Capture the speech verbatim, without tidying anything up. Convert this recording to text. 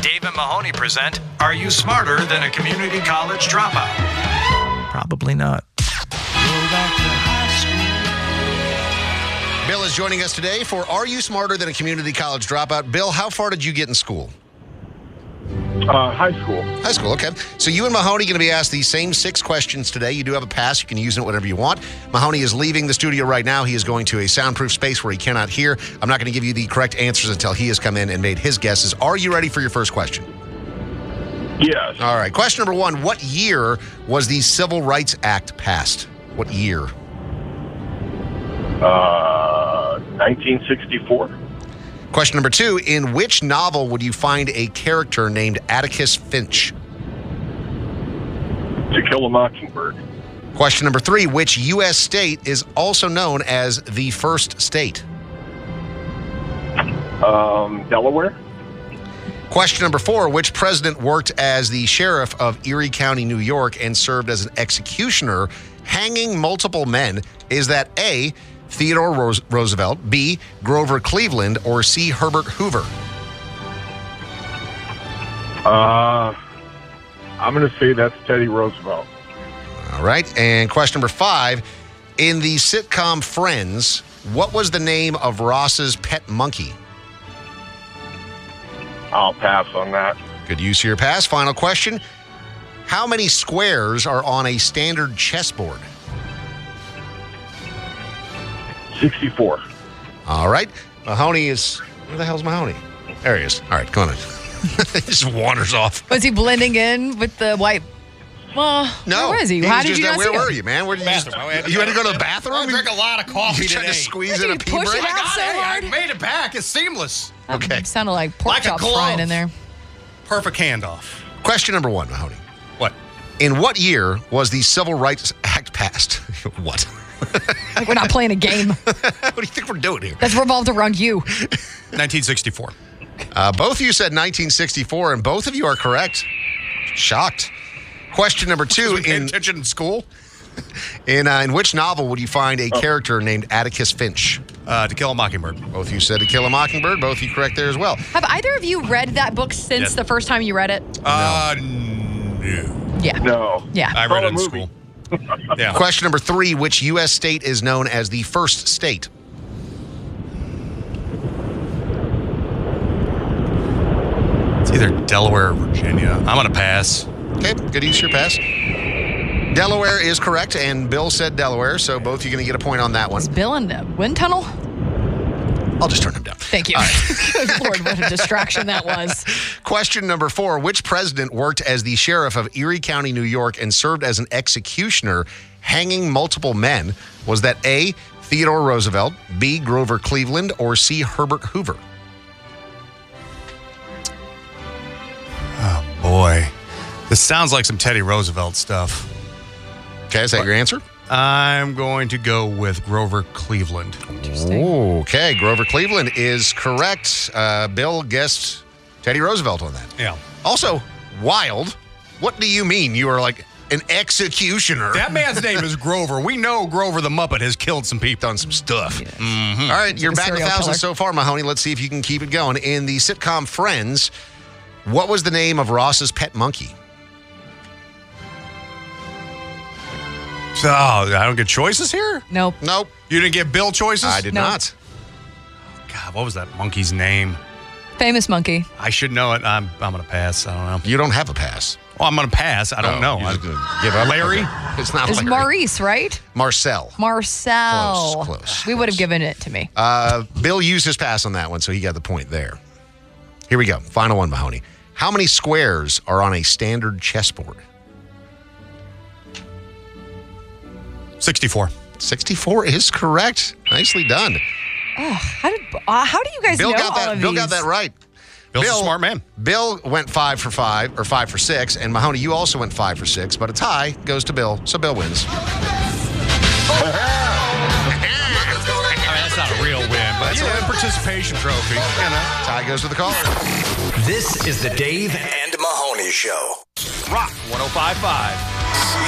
Dave and Mahoney present, Are You Smarter Than a Community College Dropout? Probably not. Bill is joining us today for Are You Smarter Than a Community College Dropout? Bill, how far did you get in school? Uh, high school. High school, okay. So you and Mahoney are going to be asked these same six questions today. You do have a pass. You can use it whatever you want. Mahoney is leaving the studio right now. He is going to a soundproof space where he cannot hear. I'm not going to give you the correct answers until he has come in and made his guesses. Are you ready for your first question? Yes. All right. Question number one. What year was the Civil Rights Act passed? What year? Uh, nineteen sixty-four. Question number two, in which novel would you find a character named Atticus Finch? To Kill a Mockingbird. Question number three, which U S state is also known as the first state? Um, Delaware. Question number four, which president worked as the sheriff of Erie County, New York, and served as an executioner, hanging multiple men? Is that A, Theodore Rose- Roosevelt, B, Grover Cleveland, or C, Herbert Hoover? Uh, I'm going to say that's Teddy Roosevelt. All right. And question number five, in the sitcom Friends, what was the name of Ross's pet monkey? I'll pass on that. Good use of your pass. Final question. How many squares are on a standard chessboard? sixty-four. All right. Mahoney is... Where the hell's Mahoney? There he is. All right, go on. He just wanders off. Was he blending in with the white... Well, No. where was he? was How did just you there. not Where see were him? you, man? Where did you just... Bathroom. I had to You had to go. go to the bathroom? I drank a lot of coffee You tried today. to squeeze Did in a you pee push break? it out so Hey, I hard? made it back. It's seamless. Okay. It sounded like pork Like a chops glove. frying in there. Perfect handoff. Question number one, Mahoney. What? In what year was the Civil Rights Act passed? What? Like we're not playing a game. What do you think we're doing here? That's revolved around you. nineteen sixty-four. Uh, both of you said nineteen sixty-four, and both of you are correct. Shocked. Question number two. Was we paying In attention in school? in, uh, in which novel would you find a character named Atticus Finch? Uh, To Kill a Mockingbird. Both of you said To Kill a Mockingbird. Both of you correct there as well. Have either of you read that book since Yes. the first time you read it? Uh, no. Yeah. No. Yeah. I read Oh, it in movie. school. Yeah. Question number three. Which U S state is known as the first state? It's either Delaware or Virginia. I'm going to pass. Okay, good use of your pass. Delaware is correct, and Bill said Delaware, so both of you going to get a point on that one. Is Bill in the wind tunnel? I'll just turn him down. Thank you. Good Lord, what a distraction that was. Question number four. Which president worked as the sheriff of Erie County, New York, and served as an executioner, hanging multiple men? Was that A, Theodore Roosevelt, B, Grover Cleveland, or C, Herbert Hoover? Oh, boy. This sounds like some Teddy Roosevelt stuff. Okay, is that your answer? I'm going to go with Grover Cleveland. Ooh, okay, Grover Cleveland is correct. Uh, Bill guessed Teddy Roosevelt on that. Yeah. Also, wild. What do you mean you are like an executioner? That man's name is Grover. We know Grover the Muppet has killed some people. Done some stuff. Mm-hmm. All right, you're a back a serial thousand killer. so far, Mahoney. Let's see if you can keep it going. In the sitcom Friends, what was the name of Ross's pet monkey? So, I don't get choices here? Nope. Nope, You didn't get Bill choices? I did No. not. God, what was that monkey's name? Famous monkey. I should know it. I'm I'm going to pass. I don't know. You don't have a pass. Well, I'm going to pass. I don't Oh, know. you're I, just gonna give up. Larry? Okay. It's not It's Larry. Maurice, right? Marcel. Marcel. Close, close, We would have close. given it to me. Uh, Bill used his pass on that one, so he got the point there. Here we go. Final one, Mahoney. How many squares are on a standard chessboard? sixty-four. sixty-four is correct. Nicely done. How did? Uh, how do you guys Bill know got all that. of Bill these? got that right. Bill's Bill- a smart man. Bill went five for five, or five for six, and Mahoney, you also went five for six, but a tie goes to Bill, so Bill wins. I mean, that's not a real win, but it's a participation trophy. You know. Tie goes to the caller. This is the Dave and Mahoney Show. Rock one oh five point five.